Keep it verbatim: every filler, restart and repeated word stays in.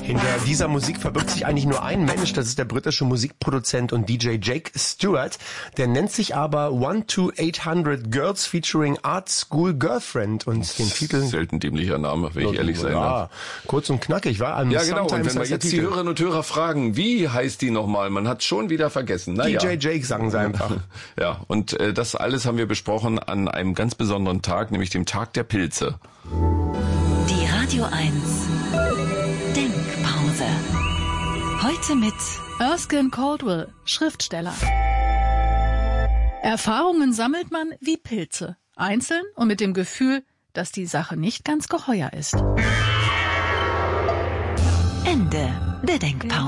Hinter dieser Musik verbirgt sich eigentlich nur ein Mensch, das ist der britische Musikproduzent und D J Jake Stewart. Der nennt sich aber one to eight hundred Girls featuring Art School Girlfriend und den Titel... Selten dämlicher Name, wenn ich ehrlich sein darf. Ja, kurz und knackig, war? Ja, genau, und wenn wir jetzt die Hörerinnen und Hörer fragen, wie heißt die nochmal, man hat schon wieder vergessen. Naja. D J Jake sagen sie einfach. Ja, und äh, das alles haben wir besprochen an einem ganz besonderen Tag, nämlich dem Tag der Pilze. Die Radio eins Denkpause. Heute mit Erskine Caldwell, Schriftsteller. Erfahrungen sammelt man wie Pilze, einzeln und mit dem Gefühl, dass die Sache nicht ganz geheuer ist. Ende der Denkpause.